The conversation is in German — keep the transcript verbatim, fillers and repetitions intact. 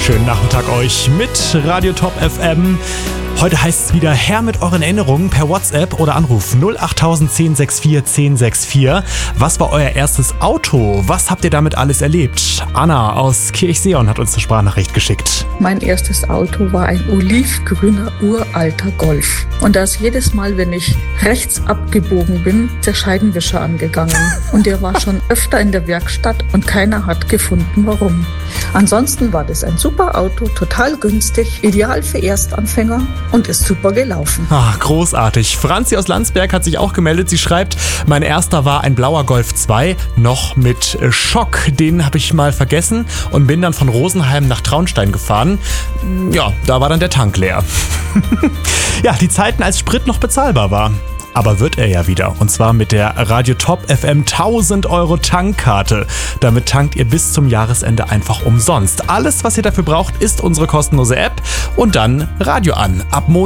Schönen Nachmittag euch mit Radio Top F M. Heute heißt es wieder her mit euren Erinnerungen per WhatsApp oder Anruf null acht null null eins sechs vier eins sechs vier. Was war euer erstes Auto? Was habt ihr damit alles erlebt? Anna aus Kirchseon hat uns eine Sprachnachricht geschickt. Mein erstes Auto war ein olivgrüner, uralter Golf. Und da ist jedes Mal, wenn ich rechts abgebogen bin, der Scheibenwischer angegangen. Und der war schon öfter in der Werkstatt und keiner hat gefunden, warum. Ansonsten war das ein super Auto, total günstig, ideal für Erstanfänger und ist super gelaufen. Ah, großartig. Franzi aus Landsberg hat sich auch gemeldet. Sie schreibt, mein erster war ein blauer Golf zwei, noch mit Schock. Den habe ich mal vergessen und bin dann von Rosenheim nach Traunstein gefahren. Ja, da war dann der Tank leer. Ja, die Zeiten, als Sprit noch bezahlbar war. Aber wird er ja wieder. Und zwar mit der Radio Top F M tausend Euro Tankkarte. Damit tankt ihr bis zum Jahresende einfach umsonst. Alles, was ihr dafür braucht, ist unsere kostenlose App und dann Radio an. Ab Montag